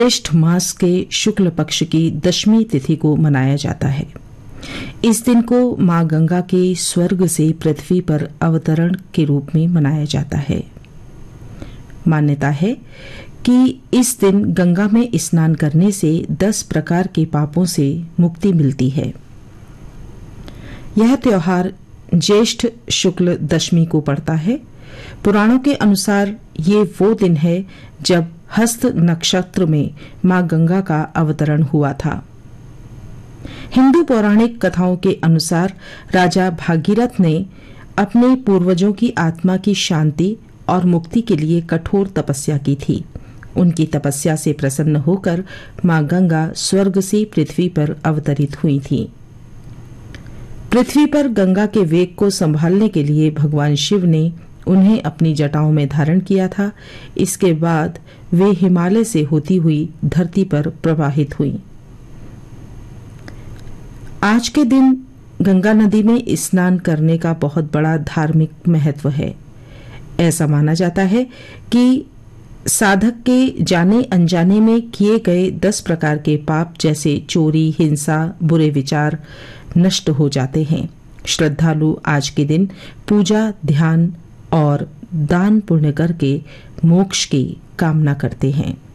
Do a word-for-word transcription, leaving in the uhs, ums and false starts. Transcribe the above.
ज्येष्ठ मास के शुक्ल पक्ष की दशमी तिथि को मनाया जाता है। इस दिन को मां गंगा के स्वर्ग से पृथ्वी पर अवतरण के रूप में मनाया जाता है। मान्यता है कि इस दिन गंगा में स्नान करने से दस प्रकार के पापों से मुक्ति मिलती है। यह त्योहार ज्येष्ठ शुक्ल दशमी को पड़ता है। पुराणों के अनुसार ये वो दिन है जब हस्त नक्षत्र में मां गंगा का अवतरण हुआ था। हिंदू पौराणिक कथाओं के अनुसार राजा भागीरथ ने अपने पूर्वजों की आत्मा की शांति और मुक्ति के लिए कठोर तपस्या की थी। उनकी तपस्या से प्रसन्न होकर मां गंगा स्वर्ग से पृथ्वी पर अवतरित हुई थी। पृथ्वी पर गंगा के वेग को संभालने के लिए भगवान शिव ने उन्हें अपनी जटाओं में धारण किया था। इसके बाद वे हिमालय से होती हुई धरती पर प्रवाहित हुई। आज के दिन गंगा नदी में स्नान करने का बहुत बड़ा धार्मिक महत्व है। ऐसा माना जाता है कि साधक के जाने अनजाने में किए गए दस प्रकार के पाप जैसे चोरी, हिंसा, बुरे विचार नष्ट हो जाते हैं। श्रद्धालु आज के दिन पूजा, ध्यान और दान पुण्य करके मोक्ष की कामना करते हैं।